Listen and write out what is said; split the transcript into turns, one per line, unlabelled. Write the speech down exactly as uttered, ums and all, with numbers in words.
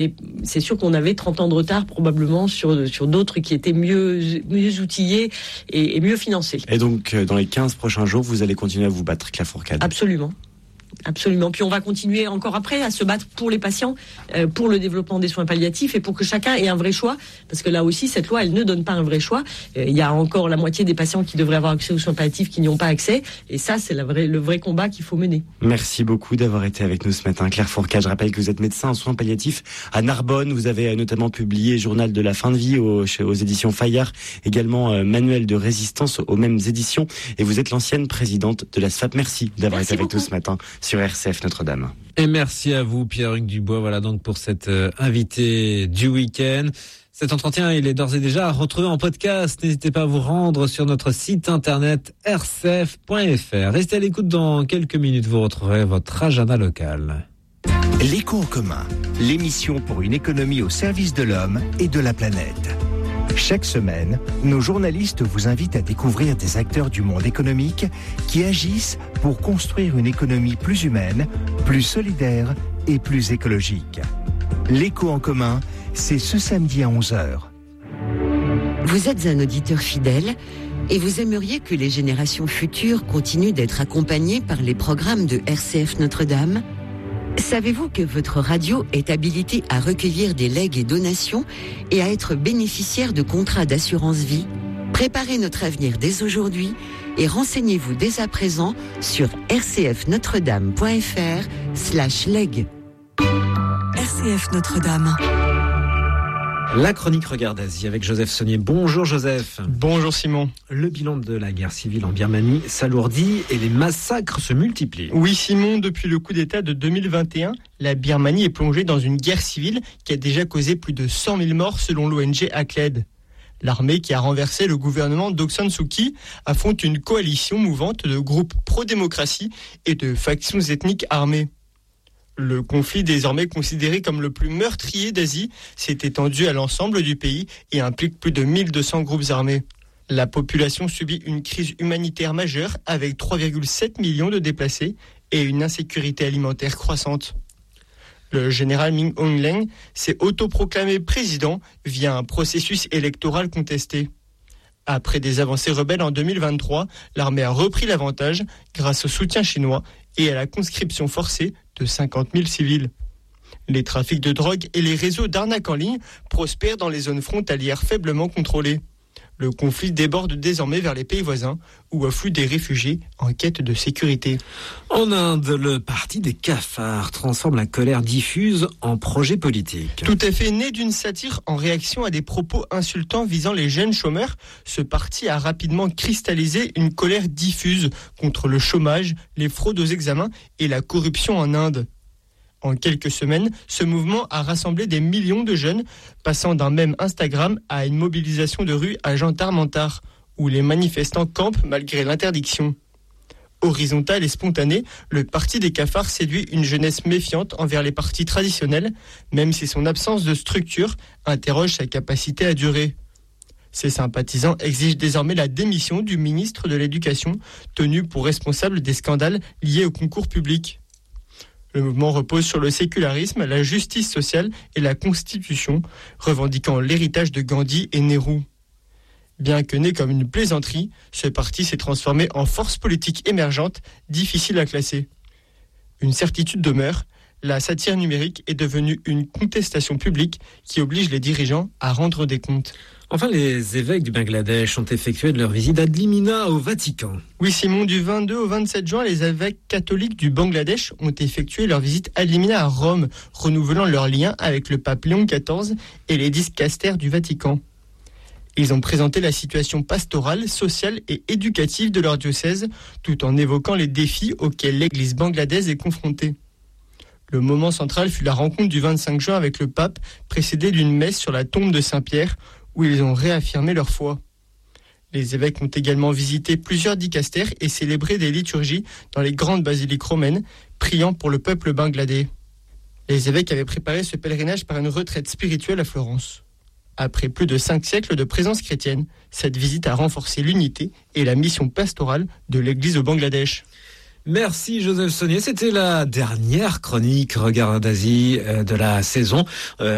Et c'est sûr qu'on avait trente ans de retard probablement sur, sur d'autres qui étaient mieux, mieux outillés et, et mieux financés.
Et donc, dans les quinze prochains jours, vous allez continuer à vous battre, Claire Fourcade?
Absolument. Absolument. Puis on va continuer encore après à se battre pour les patients, euh, pour le développement des soins palliatifs et pour que chacun ait un vrai choix. Parce que là aussi, cette loi, elle ne donne pas un vrai choix. Euh, il y a encore la moitié des patients qui devraient avoir accès aux soins palliatifs qui n'y ont pas accès. Et ça, c'est la vraie, le vrai combat qu'il faut mener.
Merci beaucoup d'avoir été avec nous ce matin, Claire Fourcade. Je rappelle que vous êtes médecin en soins palliatifs à Narbonne. Vous avez notamment publié Journal de la fin de vie aux, aux éditions Fayard. Également euh, Manuel de résistance aux mêmes éditions. Et vous êtes l'ancienne présidente de la S F A P. Merci d'avoir
Merci
été avec
beaucoup.
nous ce matin sur R C F Notre-Dame.
Et merci à vous, Pierre-Hugues Dubois. Voilà donc pour cet euh, invité du week-end. Cet entretien, il est d'ores et déjà à retrouver en podcast. N'hésitez pas à vous rendre sur notre site internet r c f point f r. Restez à l'écoute, dans quelques minutes, vous retrouverez votre agenda local.
L'écho en commun, l'émission pour une économie au service de l'homme et de la planète. Chaque semaine, nos journalistes vous invitent à découvrir des acteurs du monde économique qui agissent pour construire une économie plus humaine, plus solidaire et plus écologique. L'écho en commun, c'est ce samedi à onze heures.
Vous êtes un auditeur fidèle et vous aimeriez que les générations futures continuent d'être accompagnées par les programmes de R C F Notre-Dame ? Savez-vous que votre radio est habilitée à recueillir des legs et donations et à être bénéficiaire de contrats d'assurance vie ? Préparez notre avenir dès aujourd'hui et renseignez-vous dès à présent sur r c f notre dame point f r slash leg. R C F Notre-Dame.
La chronique Regard d'Asie avec Joseph Saunier. Bonjour Joseph.
Bonjour Simon.
Le bilan de la guerre civile en Birmanie s'alourdit et les massacres se multiplient.
Oui Simon, depuis le coup d'État de deux mille vingt et un, la Birmanie est plongée dans une guerre civile qui a déjà causé plus de cent mille morts selon l'O N G ACLED. L'armée qui a renversé le gouvernement d'Aung San Suu Kyi affronte une coalition mouvante de groupes pro-démocratie et de factions ethniques armées. Le conflit, désormais considéré comme le plus meurtrier d'Asie, s'est étendu à l'ensemble du pays et implique plus de mille deux cents groupes armés. La population subit une crise humanitaire majeure avec trois virgule sept millions de déplacés et une insécurité alimentaire croissante. Le général Min Aung Hlaing s'est autoproclamé président via un processus électoral contesté. Après des avancées rebelles en deux mille vingt-trois, l'armée a repris l'avantage grâce au soutien chinois et à la conscription forcée de cinquante mille civils. Les trafics de drogue et les réseaux d'arnaques en ligne prospèrent dans les zones frontalières faiblement contrôlées. Le conflit déborde désormais vers les pays voisins, où affluent des réfugiés en quête de sécurité.
En Inde, le parti des cafards transforme la colère diffuse en projet politique.
Tout à fait, né d'une satire en réaction à des propos insultants visant les jeunes chômeurs, ce parti a rapidement cristallisé une colère diffuse contre le chômage, les fraudes aux examens et la corruption en Inde. En quelques semaines, ce mouvement a rassemblé des millions de jeunes, passant d'un mème Instagram à une mobilisation de rue à Jantar-Mantar, où les manifestants campent malgré l'interdiction. Horizontal et spontané, le parti des cafards séduit une jeunesse méfiante envers les partis traditionnels, même si son absence de structure interroge sa capacité à durer. Ses sympathisants exigent désormais la démission du ministre de l'Éducation, tenu pour responsable des scandales liés au concours public. Le mouvement repose sur le sécularisme, la justice sociale et la Constitution, revendiquant l'héritage de Gandhi et Nehru. Bien que né comme une plaisanterie, ce parti s'est transformé en force politique émergente, difficile à classer. Une certitude demeure, la satire numérique est devenue une contestation publique qui oblige les dirigeants à rendre des comptes.
Enfin, les évêques du Bangladesh ont effectué de leur visite ad limina au Vatican.
Oui, Simon, du vingt-deux au vingt-sept juin, les évêques catholiques du Bangladesh ont effectué leur visite ad limina à Rome, renouvelant leur lien avec le pape Léon quatorze et les dicastères du Vatican. Ils ont présenté la situation pastorale, sociale et éducative de leur diocèse, tout en évoquant les défis auxquels l'Église bangladaise est confrontée. Le moment central fut la rencontre du vingt-cinq juin avec le pape, précédée d'une messe sur la tombe de Saint-Pierre, où ils ont réaffirmé leur foi. Les évêques ont également visité plusieurs dicastères et célébré des liturgies dans les grandes basiliques romaines, priant pour le peuple bangladais. Les évêques avaient préparé ce pèlerinage par une retraite spirituelle à Florence. Après plus de cinq siècles de présence chrétienne, cette visite a renforcé l'unité et la mission pastorale de l'Église au Bangladesh.
Merci Joseph Saunier, c'était la dernière chronique Regard d'Asie de la saison. Euh,